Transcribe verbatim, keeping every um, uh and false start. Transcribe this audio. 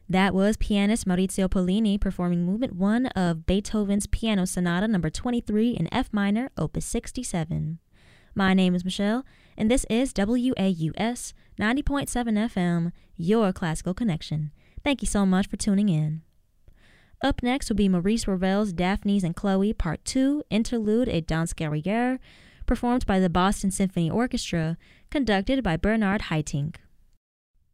That was pianist Maurizio Pollini performing Movement one of Beethoven's Piano Sonata number twenty-three in F minor, opus sixty-seven. My name is Michelle, and this is W A U S ninety point seven F M, your classical connection. Thank you so much for tuning in. Up next will be Maurice Ravel's Daphnis and Chloe Part two, Interlude et Danse Guerrière, performed by the Boston Symphony Orchestra, conducted by Bernard Haitink.